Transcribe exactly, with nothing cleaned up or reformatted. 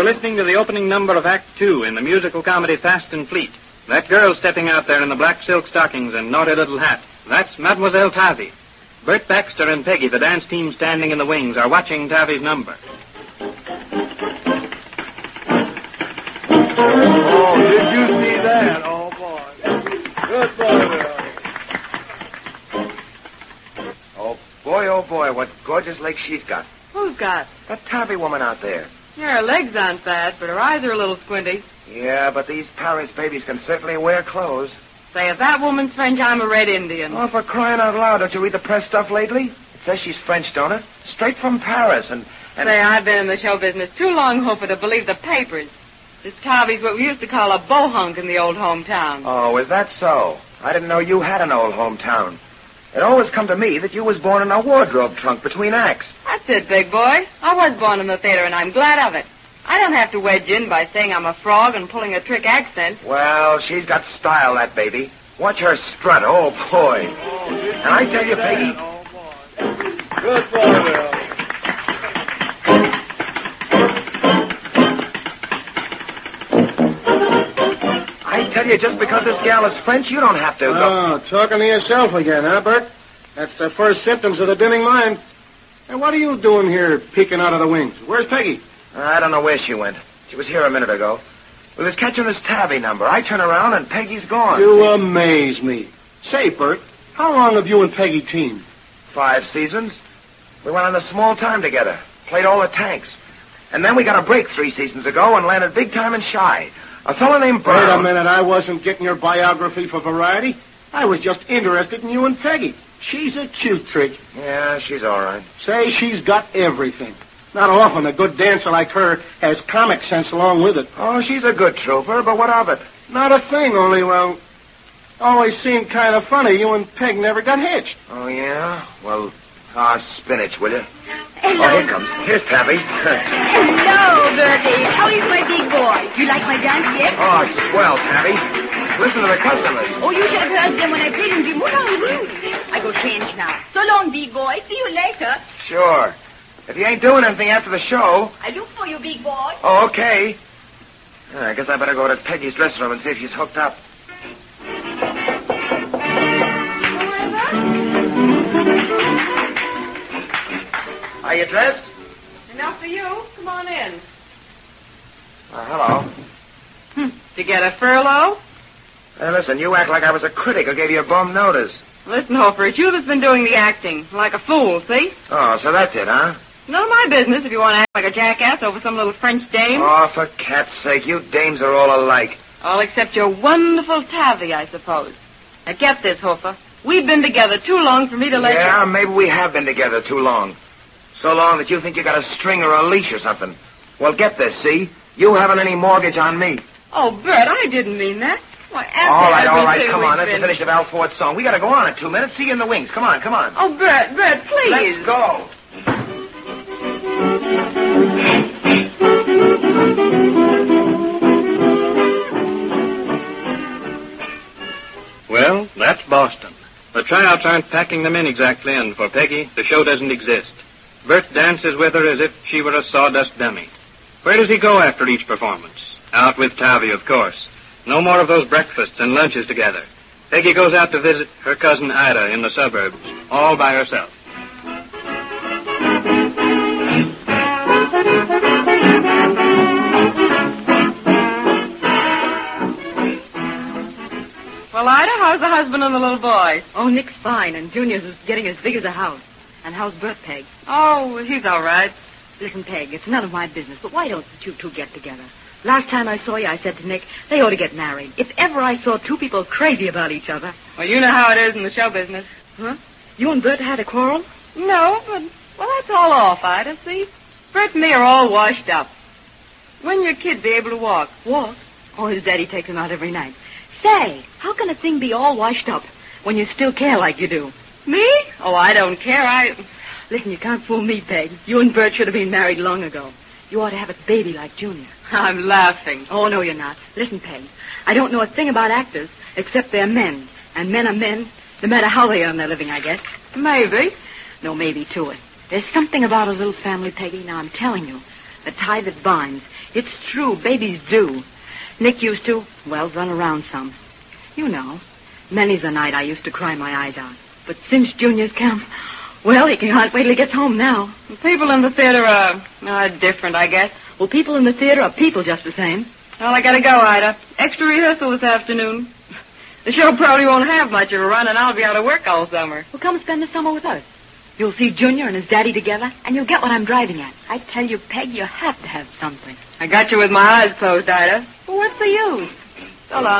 listening to the opening number of Act Two in the musical comedy Fast and Fleet. That girl stepping out there in the black silk stockings and naughty little hat, that's Mademoiselle Tavi. Bert Baxter and Peggy, the dance team standing in the wings, are watching Tavi's number. Oh, did you see that? Oh, boy. Good boy, Bill. Oh, boy, oh, boy, what gorgeous legs she's got. Who's got? That Tavi woman out there. Yeah, her legs aren't bad, but her eyes are a little squinty. Yeah, but these Paris babies can certainly wear clothes. Say, if that woman's French, I'm a red Indian. Oh, for crying out loud, don't you read the press stuff lately? It says she's French, don't it? Straight from Paris, and... and Say, I've been in the show business too long, Hooper, to believe the papers. This Tavi's what we used to call a bohunk in the old hometown. Oh, is that so? I didn't know you had an old hometown. It always come to me that you was born in a wardrobe trunk between acts. That's it, big boy. I was born in the theater, and I'm glad of it. I don't have to wedge in by saying I'm a frog and pulling a trick accent. Well, she's got style, that baby. Watch her strut, oh, boy. And I tell you, Peggy... Oh, boy. Good boy, Bill. I tell you, just because this gal is French, you don't have to go... Oh, talking to yourself again, huh, Bert? That's the first symptoms of the dimming mind. And what are you doing here peeking out of the wings? Where's Peggy? I don't know where she went. She was here a minute ago. We was catching this Tavi number. I turn around and Peggy's gone. You amaze me. Say, Bert, how long have you and Peggy teamed? Five seasons. We went on a small time together. Played all the tanks. And then we got a break three seasons ago and landed big time in Shy. A fellow named Brown... Wait a minute, I wasn't getting your biography for variety. I was just interested in you and Peggy. She's a cute trick. Yeah, she's all right. Say, she's got everything. Not often a good dancer like her has comic sense along with it. Oh, she's a good trooper, but what of it? Not a thing, only, well, always seemed kind of funny. You and Peg never got hitched. Oh, yeah? Well, ah, spinach, will you? Hello. Oh, here comes. Here's Tavi. Hello, Bertie. How is my big boy? You like my dance yet? Oh, swell, Tavi. Listen to the customers. Oh, you should have heard them when I played in the Moulin Rouge. I go change now. So long, big boy. See you later. Sure. If you ain't doing anything after the show... I look for you, big boy. Oh, okay. I guess I better go to Peggy's dressing room and see if she's hooked up. Are you dressed? Enough for you. Come on in. Uh, hello. Hm. To get a furlough? Hey, listen, you act like I was a critic who gave you a bum notice. Listen, Hofer, it's you that's been doing the acting. Like a fool, see? Oh, so that's it, huh? None of my business if you want to act like a jackass over some little French dame. Oh, for cat's sake, you dames are all alike. All except your wonderful Tavi, I suppose. Now get this, Hofer. We've been together too long for me to let you... Yeah, maybe we have been together too long. So long that you think you got a string or a leash or something. Well, get this, see? You haven't any mortgage on me. Oh, Bert, I didn't mean that. Why, after all right, all right, everything come on. we've That's been... the finish of Al Ford's song. We got to go on in two minutes. See you in the wings. Come on, come on. Oh, Bert, Bert, please. Let's go. Well, that's Boston. The tryouts aren't packing them in exactly, and for Peggy, the show doesn't exist. Bert dances with her as if she were a sawdust dummy. Where does he go after each performance? Out with Tavi, of course. No more of those breakfasts and lunches together. Peggy goes out to visit her cousin Ida in the suburbs, all by herself. Well, Ida, how's the husband and the little boy? Oh, Nick's fine, and Junior's is getting as big as a house. And how's Bert, Peg? Oh, he's all right. Listen, Peg, it's none of my business, but why don't you two get together? Last time I saw you, I said to Nick, they ought to get married. If ever I saw two people crazy about each other. Well, you know how it is in the show business. Huh? You and Bert had a quarrel? No, but, well, that's all off, Ida, see? Bert and me are all washed up. When your kid be able to walk? Walk? Oh, his daddy takes him out every night. Say, how can a thing be all washed up when you still care like you do? Me? Oh, I don't care. I... Listen, you can't fool me, Peg. You and Bert should have been married long ago. You ought to have a baby like Junior. I'm laughing. Oh, no, you're not. Listen, Peg, I don't know a thing about actors except they're men. And men are men, no matter how they earn their living, I guess. Maybe. No maybe to it. There's something about a little family, Peggy, now I'm telling you, The tie that binds. It's true. Babies do. Nick used to, well, run around some. You know, many's the night I used to cry my eyes out. But since Junior's come, well, he can't wait till he gets home now. People in the theater are, are different, I guess. Well, people in the theater are people just the same. Well, I gotta go, Ida. Extra rehearsal this afternoon. The show probably won't have much of a run, and I'll be out of work all summer. Well, come spend the summer with us. You'll see Junior and his daddy together, and you'll get what I'm driving at. I tell you, Peg, you have to have something. I got you with my eyes closed, Ida. Well, what's the use? So long.